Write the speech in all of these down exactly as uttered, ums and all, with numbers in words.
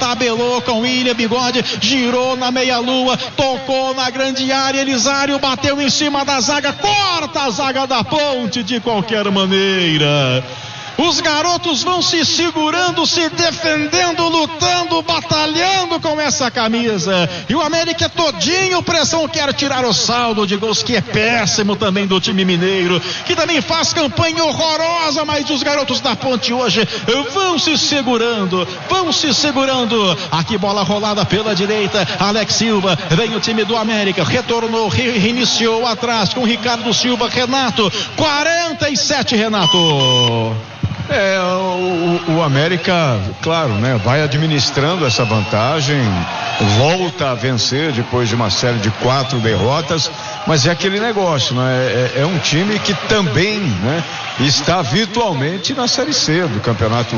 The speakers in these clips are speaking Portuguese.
tabelou com William Bigode, girou na meia-lua, tocou na grande área, Elisário bateu em cima da zaga, corta a zaga da Ponte de qualquer maneira. Os garotos vão se segurando, se defendendo, lutando, batalhando com essa camisa. E o América todinho, pressão, quer tirar o saldo de gols, que é péssimo também do time mineiro, que também faz campanha horrorosa, mas os garotos da Ponte hoje vão se segurando, vão se segurando. Aqui bola rolada pela direita, Alex Silva, vem o time do América, retornou, re- reiniciou atrás com Ricardo Silva, Renato, quarenta e sete, Renato. É, o, o América, claro, né, vai administrando essa vantagem, volta a vencer depois de uma série de quatro derrotas, mas é aquele negócio, né, é, é um time que também, né, está virtualmente na Série C do Campeonato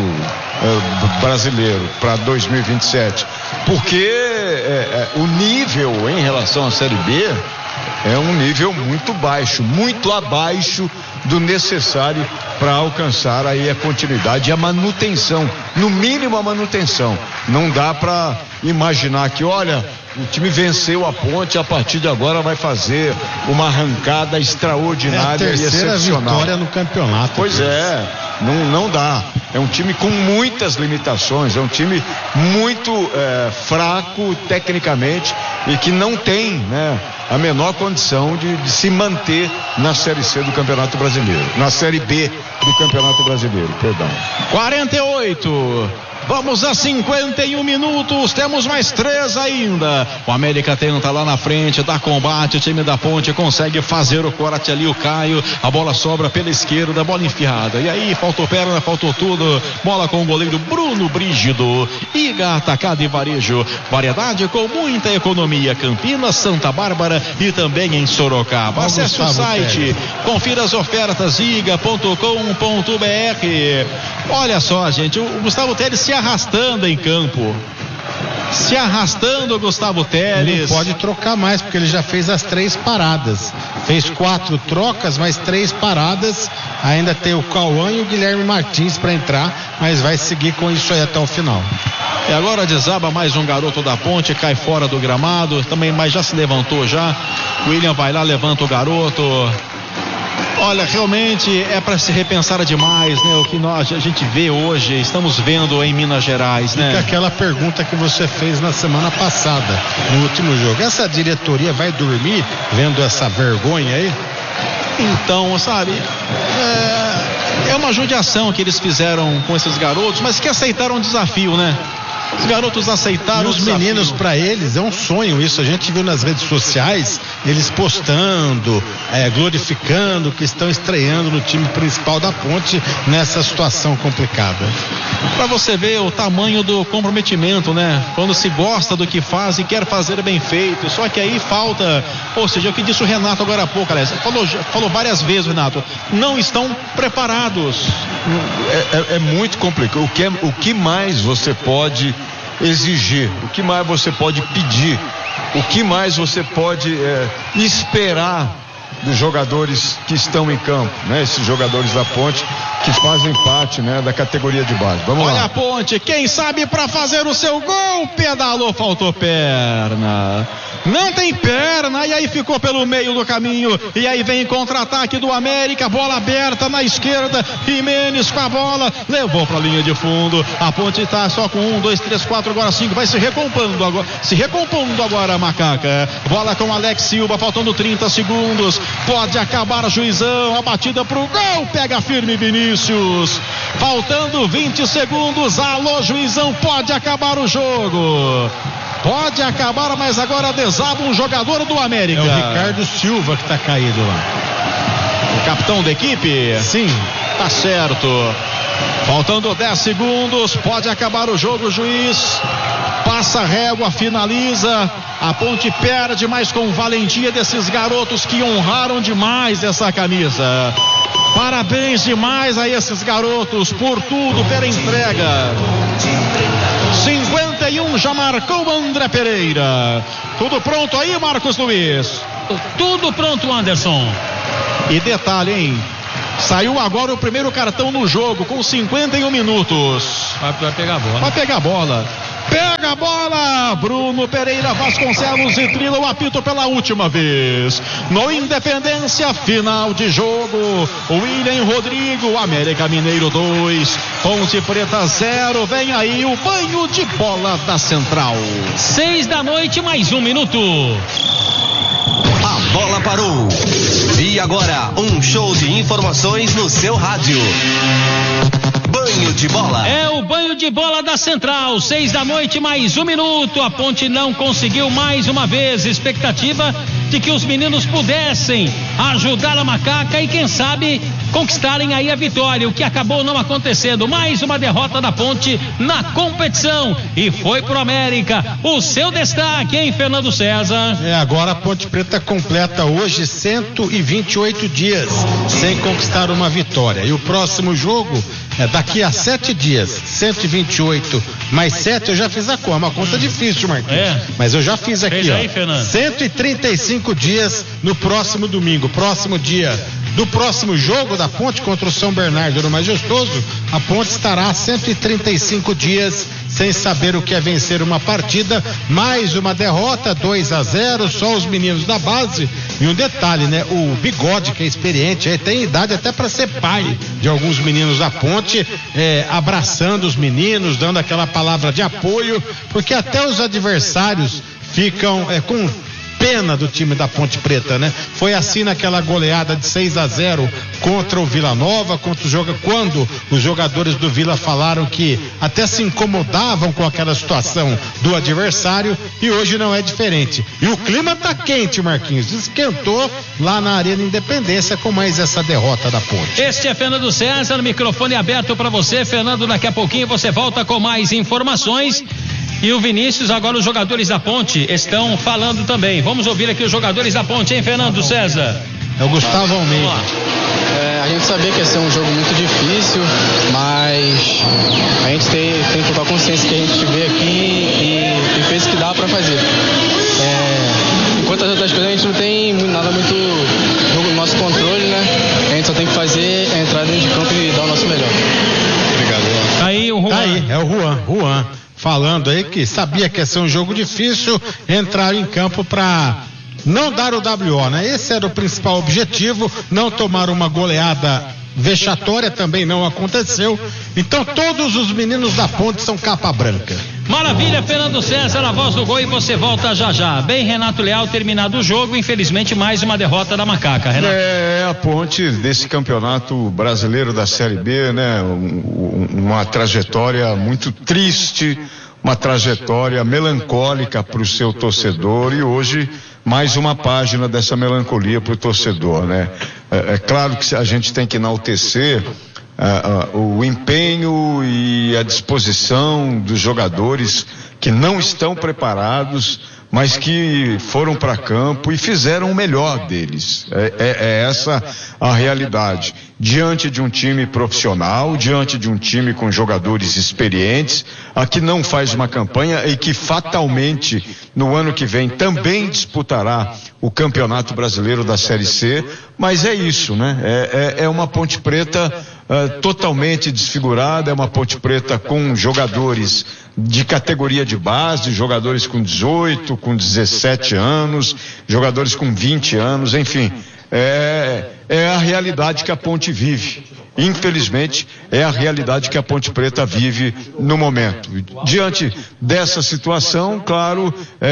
é, Brasileiro para dois mil e vinte e sete, porque é, é, o nível em relação à Série B é um nível muito baixo, muito abaixo do necessário para alcançar aí a continuidade e a manutenção, no mínimo a manutenção. Não dá para imaginar que, olha, o time venceu a Ponte, a partir de agora vai fazer uma arrancada extraordinária é a e excepcional. terceira vitória no campeonato. Pois é, não, não dá. É um time com muitas limitações, é um time muito é, fraco tecnicamente e que não tem, né, a menor condição de, de se manter na Série C do Campeonato Brasileiro, na Série B do Campeonato Brasileiro, perdão. quarenta e oito. Vamos a cinquenta e um minutos, temos mais três ainda. O América tenta lá na frente, dá combate, o time da Ponte consegue fazer o corte ali, o Caio, a bola sobra pela esquerda, bola enfiada, e aí faltou perna, faltou tudo, bola com o goleiro Bruno Brígido. Iga Atacado e Varejo, variedade com muita economia, Campinas, Santa Bárbara e também em Sorocaba. Acesse o site, confira as ofertas, iga ponto com ponto br. Olha só, gente, o Gustavo Teles se arrastando em campo, se arrastando o Gustavo Teles. Não pode trocar mais, porque ele já fez as três paradas, fez quatro trocas, mais três paradas, ainda tem o Cauã e o Guilherme Martins para entrar, mas vai seguir com isso aí até o final. E agora desaba mais um garoto da Ponte, cai fora do gramado, também, mas já se levantou já, o William vai lá, levanta o garoto. Olha, realmente é para se repensar demais, né? O que nós, a gente vê hoje, estamos vendo em Minas Gerais, né? Fica aquela pergunta que você fez na semana passada, no último jogo. Essa diretoria vai dormir vendo essa vergonha aí? Então, sabe, é, é uma judiação que eles fizeram com esses garotos, mas que aceitaram o desafio, né? Os garotos aceitaram. E os meninos, para eles, é um sonho isso. A gente viu nas redes sociais eles postando, é, glorificando que estão estreando no time principal da Ponte nessa situação complicada. Para você ver o tamanho do comprometimento, né? Quando se gosta do que faz e quer fazer bem feito. Só que aí falta, ou seja, o que disse o Renato agora há pouco, aliás, falou, falou várias vezes, Renato, não estão preparados. É, é, é muito complicado. O que, é, o que mais você pode exigir? O que mais você pode pedir? O que mais você pode é, esperar dos jogadores que estão em campo, né? Esses jogadores da Ponte que fazem parte, né, da categoria de base. Vamos Olha lá. a Ponte, quem sabe para fazer o seu gol, pedalou, faltou perna. Não tem perna, e aí ficou pelo meio do caminho, e aí vem contra-ataque do América, bola aberta na esquerda, Jimenez com a bola, levou para a linha de fundo, a Ponte está só com um, dois, três, quatro, agora cinco, vai se recompondo agora, se recompondo agora a Macaca, bola com Alex Silva, faltando trinta segundos, pode acabar o Juizão, a batida pro gol, pega firme Vinícius, faltando vinte segundos, alô Juizão, pode acabar o jogo. Pode acabar, mas agora desaba um jogador do América. É o Ricardo Silva que está caído lá. O capitão da equipe? Sim. Tá certo. Faltando dez segundos, pode acabar o jogo, juiz. Passa a régua, finaliza. A Ponte perde, mas com valentia desses garotos que honraram demais essa camisa. Parabéns demais a esses garotos por tudo, pela entrega. cinquenta e um já marcou o André Pereira. Tudo pronto aí, Marcos Luiz? Tudo pronto, Anderson. E detalhe, hein? Saiu agora o primeiro cartão no jogo com cinquenta e um minutos. Vai, vai pegar a bola. Vai pegar a bola. Pega a bola, Bruno Pereira Vasconcelos e trila o apito pela última vez. No Independência, final de jogo. William Rodrigo, América Mineiro dois, Ponte Preta zero. Vem aí o banho de bola da Central. Seis da noite, mais um minuto. A bola parou. E agora, um show de informações no seu rádio. Banho de bola. É o banho de bola da Central. Seis da noite, mais um minuto. A Ponte não conseguiu mais uma vez. Expectativa de que os meninos pudessem ajudar a Macaca e quem sabe conquistarem aí a vitória, o que acabou não acontecendo. Mais uma derrota da Ponte na competição e foi pro América. O seu destaque, hein, Fernando César? É, agora a Ponte Preta completa hoje cento e vinte e oito dias sem conquistar uma vitória, e o próximo jogo é daqui a sete dias. Cento e vinte e oito mais sete, eu já fiz a conta, uma conta difícil, Marquinhos, é. mas eu já fiz aqui. Fez ó, aí, Fernando. cento e trinta e cinco dias no próximo domingo, próximo dia do próximo jogo da Ponte contra o São Bernardo no Majestoso. A Ponte estará cento e trinta e cinco dias sem saber o que é vencer uma partida. Mais uma derrota, dois a zero, só os meninos da base. E um detalhe, né? O Bigode, que é experiente, aí tem idade até para ser pai de alguns meninos da Ponte, é, abraçando os meninos, dando aquela palavra de apoio, porque até os adversários ficam é, com pena do time da Ponte Preta, né? Foi assim naquela goleada de seis a zero contra o Vila Nova, contra o jogo, quando os jogadores do Vila falaram que até se incomodavam com aquela situação do adversário, e hoje não é diferente. E o clima tá quente, Marquinhos, esquentou lá na Arena Independência com mais essa derrota da Ponte. Este é Fernando César, microfone aberto para você, Fernando. Daqui a pouquinho você volta com mais informações. E o Vinícius, agora os jogadores da Ponte estão falando também. Vamos ouvir aqui os jogadores da Ponte, hein, Fernando César? É o Gustavo Almeida. É, a gente sabia que ia ser um jogo muito difícil, mas a gente tem, tem total consciência que a gente veio aqui e, e fez o que dá para fazer. É, enquanto as outras coisas a gente não tem nada muito no nosso controle, né? A gente só tem que fazer, é entrar dentro de campo e dar o nosso melhor. Obrigado. Aí o Juan. Tá aí, é o Juan, Juan. Falando aí que sabia que ia ser um jogo difícil, entraram em campo para não dar o W O, né? Esse era o principal objetivo, não tomar uma goleada vexatória, também não aconteceu. Então todos os meninos da Ponte são capa branca. Maravilha, Fernando César, a voz do gol, e você volta já já. Bem, Renato Leal, terminado o jogo, infelizmente mais uma derrota da Macaca, Renato. É, a Ponte desse campeonato brasileiro da Série B, né? Um, uma trajetória muito triste, uma trajetória melancólica para o seu torcedor, e hoje mais uma página dessa melancolia para o torcedor, né? É, é claro que a gente tem que enaltecer Uh, uh, o empenho e a disposição dos jogadores que não estão preparados, mas que foram para campo e fizeram o melhor deles. É, é, é essa a realidade. Diante de um time profissional, diante de um time com jogadores experientes, a que não faz uma campanha e que fatalmente no ano que vem também disputará o Campeonato Brasileiro da Série C, mas é isso, né? É, é, é uma Ponte Preta uh, totalmente desfigurada, é uma Ponte Preta com jogadores de categoria de base, jogadores com dezoito, com dezessete anos, jogadores com vinte anos, enfim, é, é a realidade que a Ponte vive. Infelizmente, é a realidade que a Ponte Preta vive no momento. Diante dessa situação, claro, é,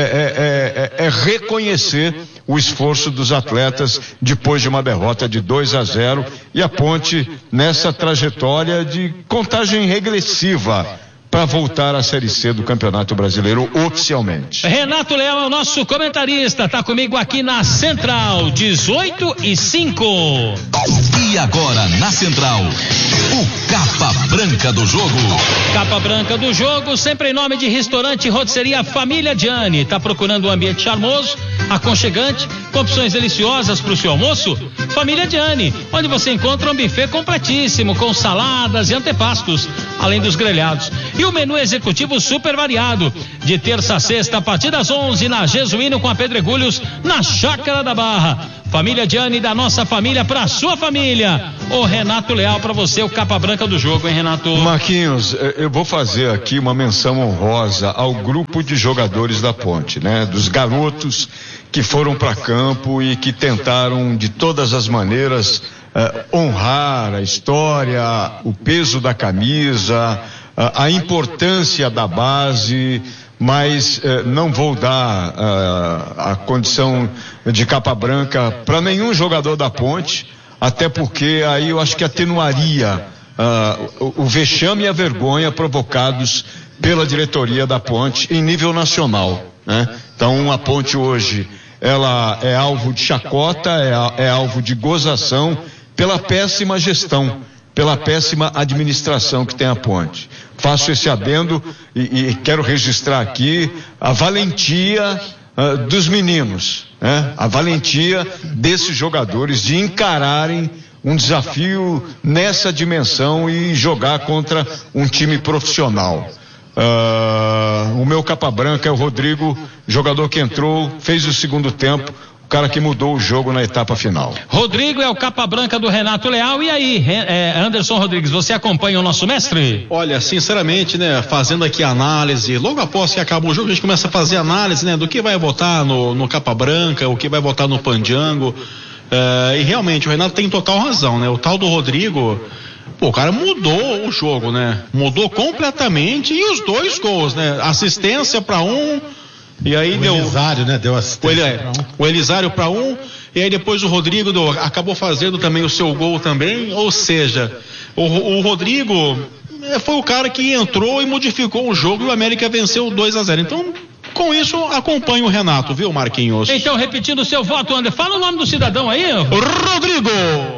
é, é, é reconhecer o esforço dos atletas depois de uma derrota de dois a zero, e a Ponte nessa trajetória de contagem regressiva para voltar à Série C do Campeonato Brasileiro oficialmente. Renato Leal é o nosso comentarista, tá comigo aqui na Central, dezoito e cinco. E agora na Central, o Capa Branca do jogo. Capa Branca do jogo, sempre em nome de Restaurante e Rotisseria Família Gianni. Tá procurando um ambiente charmoso, aconchegante, com opções deliciosas para o seu almoço? Família Gianni, onde você encontra um buffet completíssimo, com saladas e antepastos, além dos grelhados. E o menu executivo super variado, de terça a sexta, a partir das onze, na Jesuíno com a Pedregulhos, na Chácara da Barra. Família Gianni, da nossa família pra sua família. O Renato Leal pra você, o capa branca do jogo, hein, Renato? Marquinhos, eu vou fazer aqui uma menção honrosa ao grupo de jogadores da Ponte, né? Dos garotos que foram para campo e que tentaram de todas as maneiras uh, honrar a história, o peso da camisa, uh, a importância da base, mas uh, não vou dar uh, a condição de capa branca para nenhum jogador da Ponte, até porque aí eu acho que atenuaria uh, o, o vexame e a vergonha provocados pela diretoria da Ponte em nível nacional, né? Então a Ponte hoje ela é alvo de chacota, é, é alvo de gozação pela péssima gestão, pela péssima administração que tem a Ponte. Faço esse adendo e, e quero registrar aqui a valentia uh, dos meninos, né? A valentia desses jogadores de encararem um desafio nessa dimensão e jogar contra um time profissional. Uh, o meu capa branca é o Rodrigo, jogador que entrou, fez o segundo tempo, o cara que mudou o jogo na etapa final. Rodrigo é o capa branca do Renato Leal. E aí, é, Anderson Rodrigues, você acompanha o nosso mestre? Olha, sinceramente, né, fazendo aqui a análise, logo após que acabou o jogo, a gente começa a fazer análise, né, do que vai votar no, no capa branca, o que vai votar no Pandiango. Uh, e realmente, o Renato tem total razão, né? O tal do Rodrigo, pô, o cara mudou o jogo, né? Mudou completamente e os dois gols, né? Assistência para um e aí o deu. O Elisário, né? Deu assistência. O, Eli... pra um. o Elisário para um e aí depois o Rodrigo do... acabou fazendo também o seu gol também. Ou seja, o, o Rodrigo foi o cara que entrou e modificou o jogo e o América venceu dois a zero. Então, com isso, acompanha o Renato, viu, Marquinhos? Então, repetindo o seu voto, André, fala o nome do cidadão aí. Rodrigo!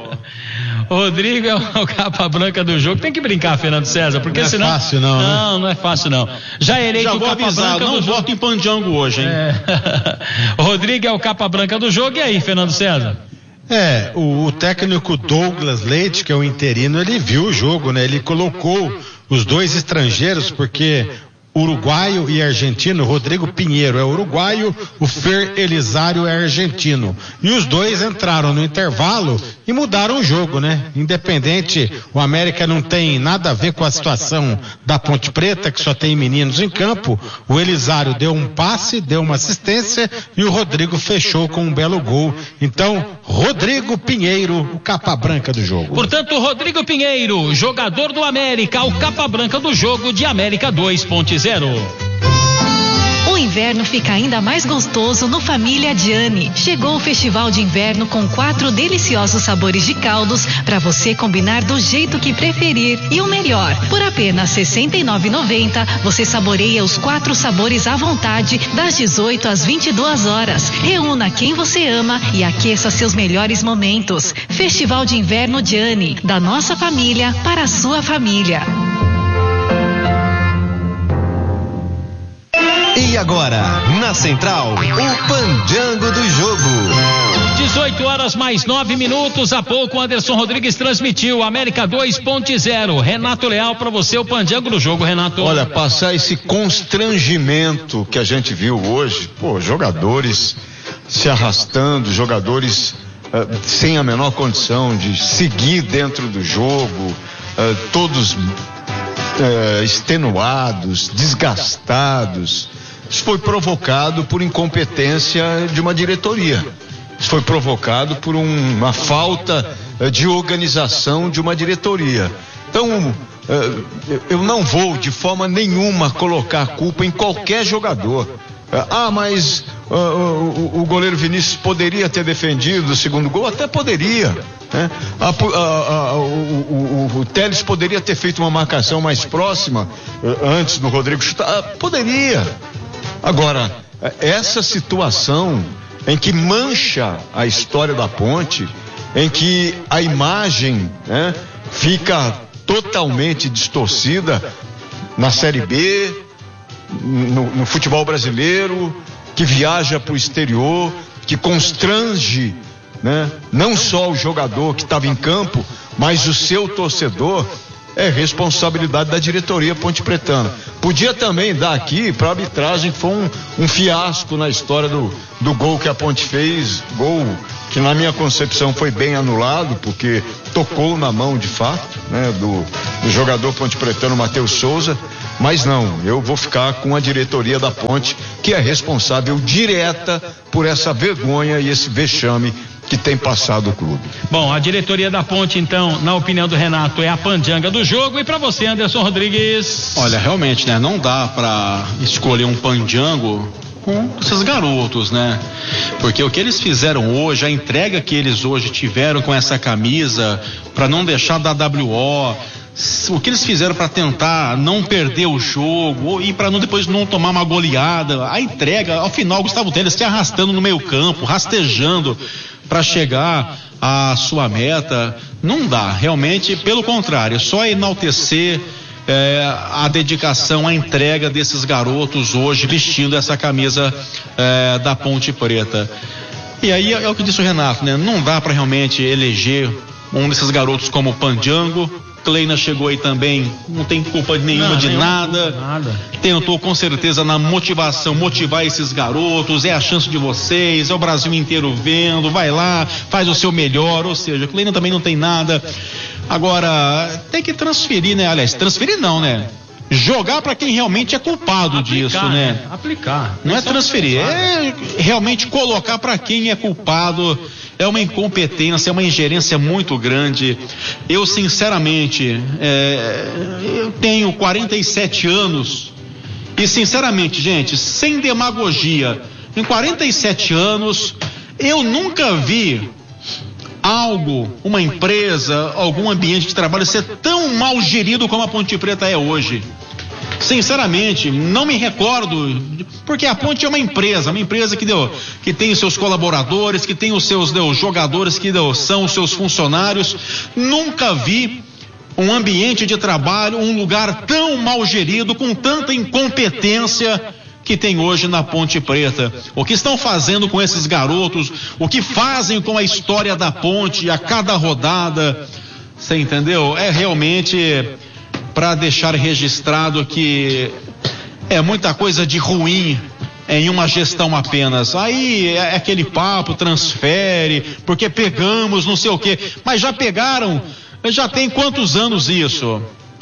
Rodrigo é o capa branca do jogo. Tem que brincar, Fernando César, porque não senão... Não é fácil não, Não, né? não é fácil não. Já eleito Já o vou capa avisar, branca não do voto jogo. em Pandiango hoje, hein? É. Rodrigo é o capa branca do jogo. E aí, Fernando César? É, o, o técnico Douglas Leite, que é o interino, ele viu o jogo, né? Ele colocou os dois estrangeiros, porque uruguaio e argentino, Rodrigo Pinheiro é uruguaio, o Fer Elisário é argentino. E os dois entraram no intervalo e mudaram o jogo, né? Independente, o América não tem nada a ver com a situação da Ponte Preta, que só tem meninos em campo. O Elisário deu um passe, deu uma assistência e o Rodrigo fechou com um belo gol. Então, Rodrigo Pinheiro, o capa branca do jogo. Portanto, Rodrigo Pinheiro, jogador do América, o capa branca do jogo de América dois ponto zero. O inverno fica ainda mais gostoso no Família Gianni. Chegou o festival de inverno com quatro deliciosos sabores de caldos para você combinar do jeito que preferir. E o melhor, por apenas sessenta e nove reais e noventa centavos você saboreia os quatro sabores à vontade das dezoito às vinte e duas horas. Reúna quem você ama e aqueça seus melhores momentos. Festival de Inverno Gianni, da nossa família para a sua família. E agora, na Central, o Pandiango do jogo. dezoito horas mais nove minutos. Há pouco o Anderson Rodrigues transmitiu América dois ponto zero. Renato Leal, para você o Pandiango do jogo, Renato. Olha, passar esse constrangimento que a gente viu hoje, pô, jogadores se arrastando, jogadores uh, sem a menor condição de seguir dentro do jogo, uh, todos uh, extenuados, desgastados. Isso foi provocado por incompetência de uma diretoria. Isso foi provocado por um, uma falta uh, de organização de uma diretoria. Então, uh, eu não vou de forma nenhuma colocar a culpa em qualquer jogador. Uh, ah, mas uh, o, o goleiro Vinícius poderia ter defendido o segundo gol? Até poderia. Né? A, a, a, o, o, o, o Telles poderia ter feito uma marcação mais próxima uh, antes do Rodrigo chutar? Uh, poderia. Agora, essa situação em que mancha a história da Ponte, em que a imagem, né, fica totalmente distorcida na Série B, no, no futebol brasileiro, que viaja para o exterior, que constrange, né, não só o jogador que estava em campo, mas o seu torcedor. É responsabilidade da diretoria Ponte Pretana. Podia também dar aqui para a arbitragem, que foi um, um fiasco na história do, do gol que a Ponte fez, gol que na minha concepção foi bem anulado, porque tocou na mão de fato, né, do, do jogador pontepretano Matheus Souza, mas não, eu vou ficar com a diretoria da Ponte, que é responsável direta por essa vergonha e esse vexame que tem passado o clube. Bom, a diretoria da Ponte, então, na opinião do Renato, é a pandianga do jogo. E para você, Anderson Rodrigues? Olha, realmente, né, não dá para escolher um pandiango com esses garotos, né? Porque o que eles fizeram hoje, a entrega que eles hoje tiveram com essa camisa, para não deixar da W O, o que eles fizeram para tentar não perder o jogo e para não depois não tomar uma goleada, a entrega, ao final, Gustavo Teles se arrastando no meio campo, rastejando para chegar à sua meta, não dá, realmente, pelo contrário, só enaltecer É, a dedicação, a entrega desses garotos hoje vestindo essa camisa é, da Ponte Preta. E aí é, é o que disse o Renato, né? Não dá para realmente eleger um desses garotos como Pandiango. Kleina chegou aí também, não tem culpa nenhuma não, de nada. nada. Tentou com certeza na motivação, motivar esses garotos, é a chance de vocês, é o Brasil inteiro vendo, vai lá, faz o seu melhor, ou seja, Kleina também não tem nada. Agora, tem que transferir, né? Aliás, transferir não, né? Jogar para quem realmente é culpado aplicar, disso, né? né? Aplicar. Não é transferir, é realmente colocar para quem é culpado. É uma incompetência, é uma ingerência muito grande. Eu, sinceramente, é, eu tenho quarenta e sete anos e, sinceramente, gente, sem demagogia, em quarenta e sete anos, eu nunca vi algo, uma empresa, algum ambiente de trabalho ser tão mal gerido como a Ponte Preta é hoje. Sinceramente, não me recordo, porque a Ponte é uma empresa, uma empresa que deu, que tem os seus colaboradores, que tem os seus deu, jogadores, que deu, são os seus funcionários. Nunca vi um ambiente de trabalho, um lugar tão mal gerido, com tanta incompetência que tem hoje na Ponte Preta. O que estão fazendo com esses garotos, o que fazem com a história da Ponte a cada rodada, você entendeu? É realmente para deixar registrado que é muita coisa de ruim em uma gestão apenas. Aí é aquele papo, transfere, porque pegamos não sei o quê, mas já pegaram, já tem quantos anos isso?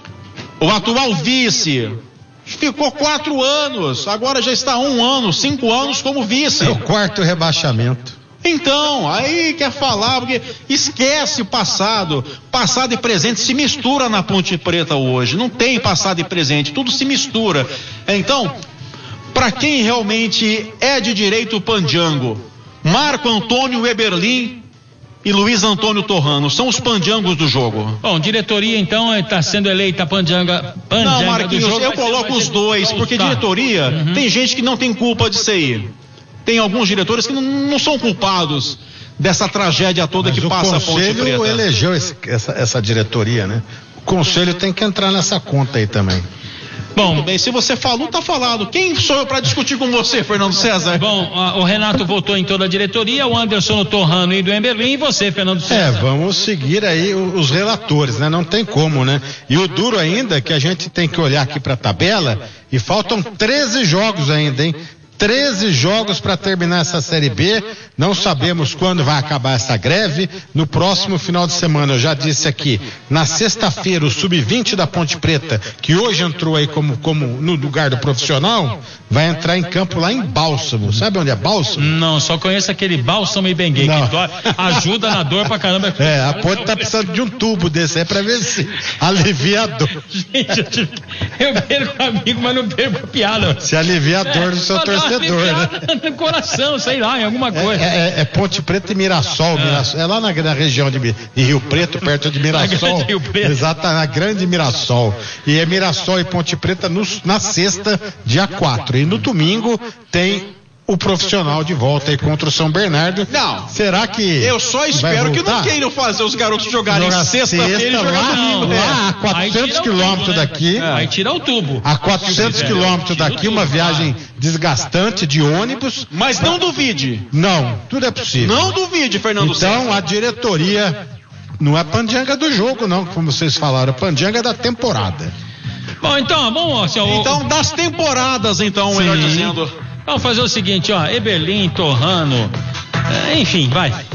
O atual vice ficou quatro anos, agora já está um ano, cinco anos como vice. É o quarto rebaixamento. Então, aí quer falar, porque esquece o passado, passado e presente se mistura na Ponte Preta hoje, não tem passado e presente, tudo se mistura. Então, para quem realmente é de direito pandiango, Marco Antônio Eberlin e Luiz Antônio Torrano são os pandiangos do jogo. Bom, diretoria então está sendo eleita pandianga, pandianga não, Marquinhos, do jogo. Eu coloco ser, os dois, porque tá. diretoria, uhum. Tem gente que não tem culpa disso aí. Tem alguns diretores que não, não são culpados dessa tragédia toda Mas que passa a Ponte Preta. O Conselho elegeu esse, essa, essa diretoria, né? O Conselho tem que entrar nessa conta aí também. Bom, muito bem, se você falou, tá falado. Quem sou eu para discutir com você, Fernando César? Bom, a, o Renato votou em toda a diretoria, o Anderson, o Torrano e do Emberlin, e você, Fernando César. É, vamos seguir aí os relatores, né? Não tem como, né? E o duro ainda é que a gente tem que olhar aqui para a tabela e faltam treze jogos ainda, hein? treze jogos para terminar essa Série B, não sabemos quando vai acabar essa greve, no próximo final de semana, eu já disse aqui, na sexta-feira o sub vinte da Ponte Preta, que hoje entrou aí como, como no lugar do profissional, vai entrar em campo lá em Bálsamo, sabe onde é Bálsamo? Não, só conheço aquele Bálsamo e Benguei, que dói, ajuda na dor pra caramba. É, a Ponte tá precisando de um tubo desse aí pra ver se alivia a dor. Gente, eu, eu perco amigo, mas não perco a piada. Se alivia a dor do seu torcedor. Né? No coração, sei lá, em alguma coisa. É, é, é Ponte Preta e Mirassol, é, Mirassol, é lá na, na região de, de Rio Preto, perto de Mirassol. Rio Preto. Exato, na grande Mirassol. E é Mirassol e Ponte Preta no, na sexta, dia quatro. E no domingo tem o profissional de volta aí contra o São Bernardo. Não. Será que eu só espero que não queiram fazer os garotos jogarem Jogar sexta-feira e jogar lá, domingo. Lá a quatrocentos quilômetros né? daqui. É. Aí tira o tubo. A quatrocentos quilômetros daqui, uma viagem desgastante de ônibus. Mas não duvide. Não, tudo é possível. Não duvide, Fernando Então, César. a diretoria não é pandianga do jogo, não, como vocês falaram, é pandianga da temporada. Bom, então, vamos, assim, ó, Então, das temporadas, então, Sim. melhor dizendo. Vamos fazer o seguinte, ó, Eberlin, Torrano, é, enfim, vai.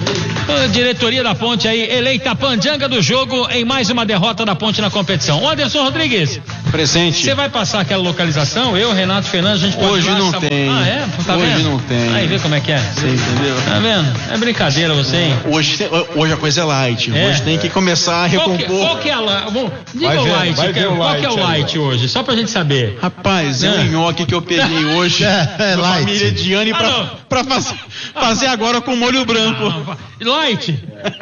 A diretoria da Ponte aí, eleita panjanga do jogo em mais uma derrota da Ponte na competição. O Anderson Rodrigues. Presente. Você vai passar aquela localização? Eu, Renato Fernandes, a gente pode Hoje ir lá, não sabe? tem. Ah, é? Tá Hoje vendo? não tem. Aí, vê como é que é. Você entendeu? Tá vendo? É brincadeira você, hein? Hoje, hoje a coisa é light. É. Hoje tem que começar a Qual que, recompor. qual que é a light? Bom, diga Vai o ver, light, vai que- ver o qual que é o light light hoje? Só pra gente saber. Rapaz, é É. um nhoque que eu peguei hoje É, é da light. família Diane Ah, pra, não. pra fazer, fazer agora com molho branco. Light?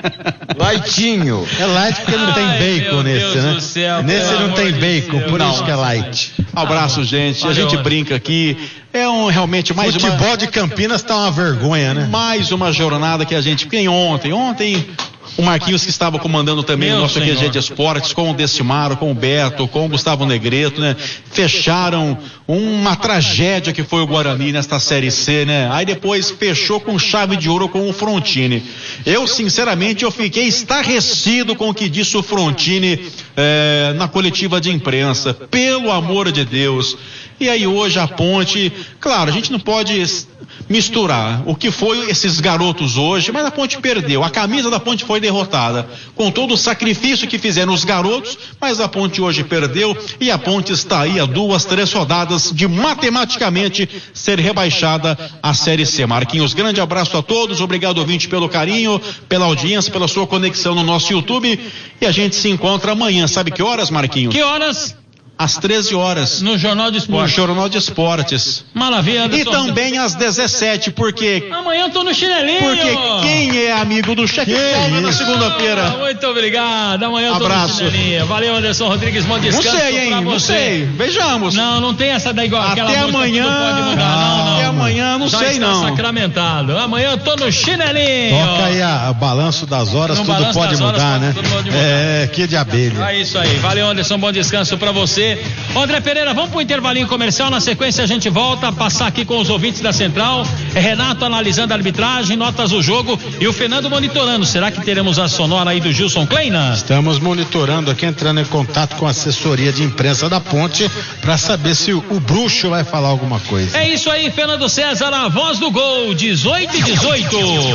Lightinho. É light porque não tem Ai, bacon meu nesse, Deus né? do céu, nesse pelo não amor tem de bacon, Deus. por Não. isso que é light. Abraço, gente. Valeu, a gente Anderson. brinca aqui. É um realmente mais uma, Futebol de Campinas tá uma vergonha, né? mais uma jornada que a gente tem ontem. Ontem o Marquinhos, que estava comandando também Meu o nosso senhor. Q G de Esportes, com o Decimaro, com o Beto, com o Gustavo Negreto, né? Fecharam uma tragédia que foi o Guarani nesta Série C, né? Aí depois fechou com chave de ouro com o Frontini. Eu, sinceramente, eu fiquei estarrecido com o que disse o Frontini eh, na coletiva de imprensa. Pelo amor de Deus. E aí hoje a Ponte, claro, a gente não pode misturar o que foi esses garotos hoje, mas a Ponte perdeu. A camisa da Ponte foi derrotada, com todo o sacrifício que fizeram os garotos, mas a Ponte hoje perdeu e a Ponte está aí a duas, três rodadas de matematicamente ser rebaixada à Série C. Marquinhos, grande abraço a todos, obrigado ouvinte pelo carinho, pela audiência, pela sua conexão no nosso YouTube e a gente se encontra amanhã, sabe que horas, Marquinhos? Que horas? Às treze horas. No Jornal de No Esporte. Jornal de Esportes. Maravilha, E Anderson. também às dezessete, porque Amanhã eu tô no chinelinho. porque quem é amigo do chefe folga na Ah, segunda-feira. muito obrigado. Amanhã eu tô Abraço. no chinelinho. Valeu, Anderson Rodrigues. Bom Não descanso sei, hein? pra Não você. sei. Vejamos. Não, não tem essa da igual aquela Até música que amanhã. não pode mudar, não, não. Até amanhã, não Já sei, está não. sacramentado. Amanhã eu tô no chinelinho. Toca aí a, o balanço das horas, No tudo balanço pode das horas, mudar, pode- né? tudo pode mudar. É, que de abelha. É isso aí. Valeu, Anderson. Bom descanso pra você. André Pereira, vamos pro intervalinho comercial. Na sequência a gente volta a passar aqui com os ouvintes da Central. É Renato analisando a arbitragem, notas do jogo e o Fernando monitorando. Será que teremos a sonora aí do Gilson Kleina? Estamos monitorando aqui, entrando em contato com a assessoria de imprensa da Ponte para saber se o, o bruxo vai falar alguma coisa. É isso aí, Fernando César, a voz do gol, dezoito e dezoito.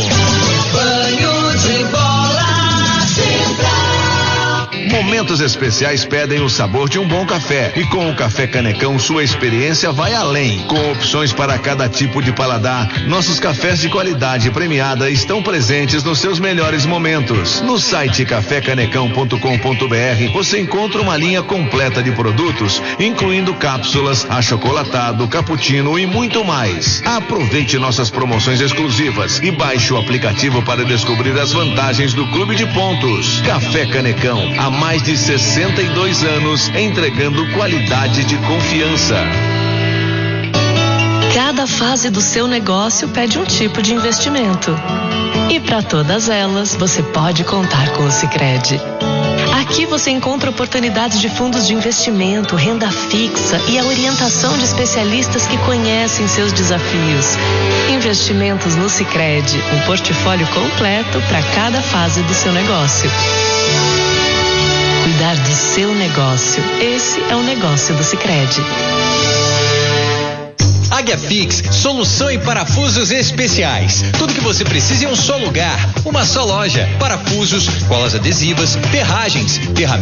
Banho de bola Central. Momentos especiais pedem o sabor de um bom café. E com o Café Canecão, sua experiência vai além. Com opções para cada tipo de paladar, nossos cafés de qualidade premiada estão presentes nos seus melhores momentos. No site café canecão ponto com ponto br você encontra uma linha completa de produtos, incluindo cápsulas, achocolatado, cappuccino e muito mais. Aproveite nossas promoções exclusivas e baixe o aplicativo para descobrir as vantagens do Clube de Pontos. Café Canecão, há mais de sessenta e dois anos, entregando qualidade de confiança. Cada fase do seu negócio pede um tipo de investimento. E para todas elas, você pode contar com o Sicredi. Aqui você encontra oportunidades de fundos de investimento, renda fixa e a orientação de especialistas que conhecem seus desafios. Investimentos no Sicredi, um portfólio completo para cada fase do seu negócio. Cuidar do seu negócio. Esse é o negócio do Sicredi. Águia Fix, solução em parafusos especiais. Tudo que você precisa em um só lugar, uma só loja. Parafusos, colas adesivas, ferragens, ferramentas.